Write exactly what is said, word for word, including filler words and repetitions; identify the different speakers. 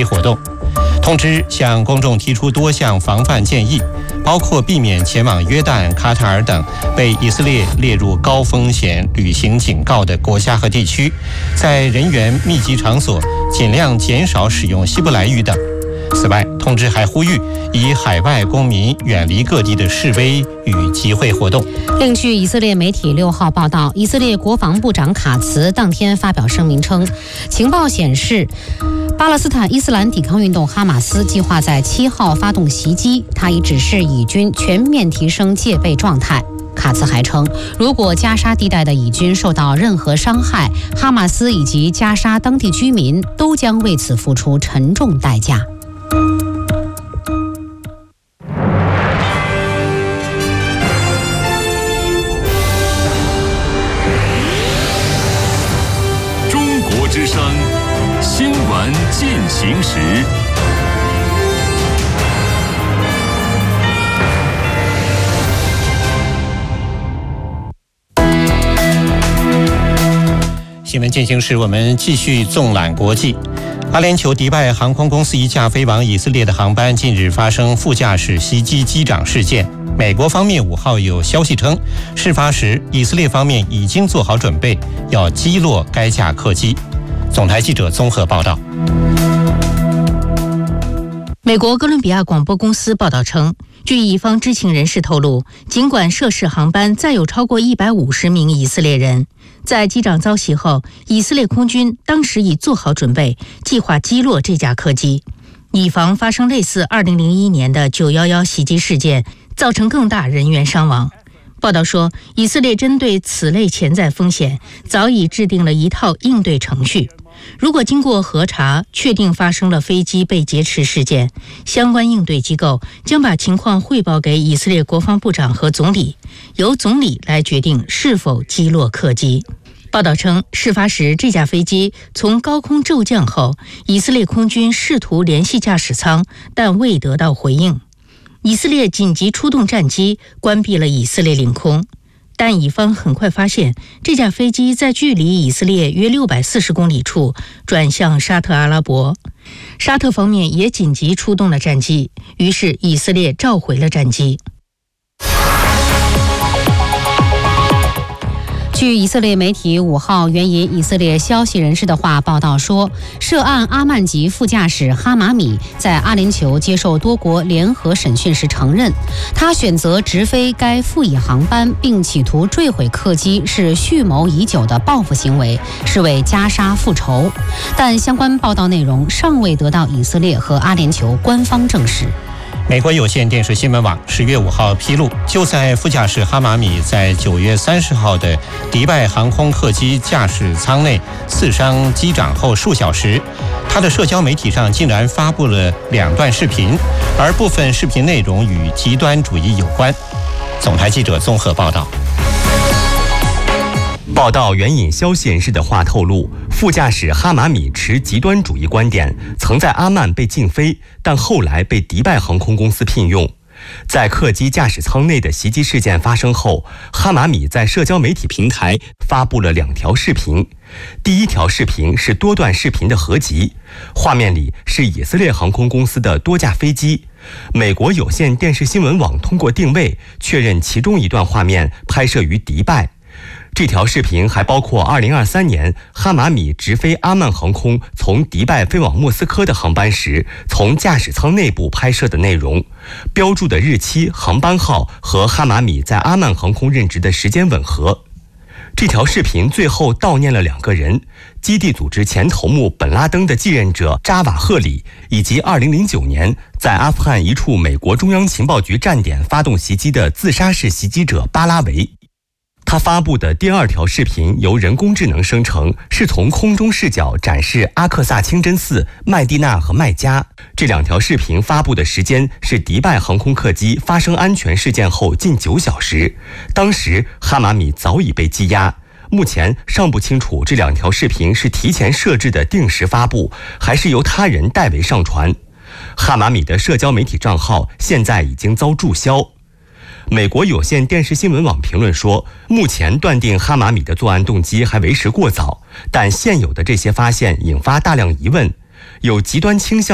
Speaker 1: 活动。通知向公众提出多项防范建议，包括避免前往约旦、卡塔尔等被以色列列入高风险旅行警告的国家和地区，在人员密集场所尽量减少使用希伯来语等。此外，通知还呼吁以海外公民远离各地的示威与集会活动。
Speaker 2: 另据以色列媒体六号报道，以色列国防部长卡茨当天发表声明称，情报显示巴勒斯坦伊斯兰抵抗运动哈马斯计划在七号发动袭击，他已指示以军全面提升戒备状态。卡茨还称，如果加沙地带的以军受到任何伤害，哈马斯以及加沙当地居民都将为此付出沉重代价。
Speaker 3: 中国之声新闻进行时。
Speaker 1: 新闻进行时，我们继续纵览国际。阿联酋迪拜航空公司一架飞往以色列的航班近日发生副驾驶袭击机长事件。美国方面五号有消息称，事发时以色列方面已经做好准备，要击落该架客机。总台记者综合报道。
Speaker 4: 美国哥伦比亚广播公司报道称，据乙方知情人士透露，尽管涉事航班载有超过一百五十名以色列人，在机长遭袭后，以色列空军当时已做好准备，计划击落这架客机，以防发生类似二零零一年的九一一袭击事件，造成更大人员伤亡。报道说，以色列针对此类潜在风险，早已制定了一套应对程序。如果经过核查确定发生了飞机被劫持事件，相关应对机构将把情况汇报给以色列国防部长和总理，由总理来决定是否击落客机。报道称，事发时这架飞机从高空骤降后，以色列空军试图联系驾驶舱，但未得到回应。以色列紧急出动战机，关闭了以色列领空。但乙方很快发现，这架飞机在距离以色列约六百四十公里处转向沙特阿拉伯，沙特方面也紧急出动了战机，于是以色列召回了战机。
Speaker 2: 据以色列媒体五号援引以色列消息人士的话报道说，涉案阿曼籍副驾驶哈马米在阿联酋接受多国联合审讯时承认，他选择直飞该副乙航班并企图坠毁客机是蓄谋已久的报复行为，是为加沙复仇。但相关报道内容尚未得到以色列和阿联酋官方证实。
Speaker 1: 美国有线电视新闻网十月五号披露，就在副驾驶哈马米在九月三十号的迪拜航空客机驾驶舱内刺伤机长后数小时，他的社交媒体上竟然发布了两段视频，而部分视频内容与极端主义有关。总台记者综合报道。
Speaker 5: 报道援引消息人士的话透露，副驾驶哈马米持极端主义观点，曾在阿曼被禁飞，但后来被迪拜航空公司聘用。在客机驾驶舱内的袭击事件发生后，哈马米在社交媒体平台发布了两条视频。第一条视频是多段视频的合集，画面里是以色列航空公司的多架飞机。美国有线电视新闻网通过定位确认，其中一段画面拍摄于迪拜。这条视频还包括二零二三年哈马米直飞阿曼航空从迪拜飞往莫斯科的航班时，从驾驶舱内部拍摄的内容，标注的日期、航班号和哈马米在阿曼航空任职的时间吻合。这条视频最后悼念了两个人，基地组织前头目本拉登的继任者扎瓦赫里，以及二零零九年在阿富汗一处美国中央情报局站点发动袭击的自杀式袭击者巴拉维。他发布的第二条视频由人工智能生成，是从空中视角展示阿克萨清真寺、麦地那和麦加。这两条视频发布的时间是迪拜航空客机发生安全事件后近九小时，当时哈马米早已被羁押。目前尚不清楚这两条视频是提前设置的定时发布，还是由他人代为上传。哈马米的社交媒体账号现在已经遭注销。美国有线电视新闻网评论说，目前断定哈马米的作案动机还为时过早，但现有的这些发现引发大量疑问，有极端倾向